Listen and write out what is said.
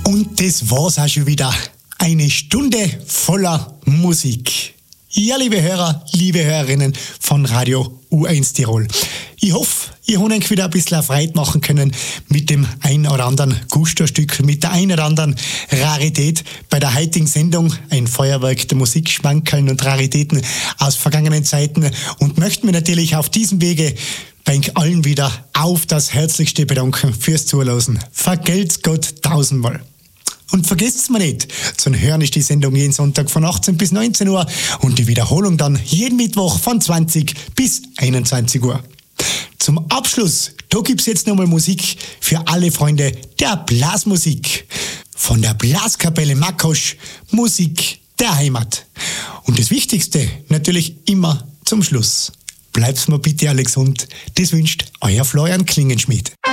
Und das war's auch schon wieder. Eine Stunde voller Musik. Ja, liebe Hörer, liebe Hörerinnen von Radio U1 Tirol. Ich hoffe, ihr habt euch wieder ein bisschen Freude machen können mit dem ein oder anderen Gusto-Stück, mit der ein oder anderen Rarität bei der heutigen Sendung. Ein Feuerwerk der Musikschmankerln und Raritäten aus vergangenen Zeiten und möchten wir natürlich auf diesem Wege bei euch allen wieder auf das Herzlichste bedanken fürs Zuhören. Vergelt's Gott tausendmal. Und vergesst's mir nicht, zu hören ist die Sendung jeden Sonntag von 18 bis 19 Uhr und die Wiederholung dann jeden Mittwoch von 20 bis 21 Uhr. Zum Abschluss, da gibt's jetzt nochmal Musik für alle Freunde der Blasmusik. Von der Blaskapelle Makosch, Musik der Heimat. Und das Wichtigste natürlich immer zum Schluss. Bleibt's mir bitte alle gesund. Das wünscht euer Florian Klingenschmidt.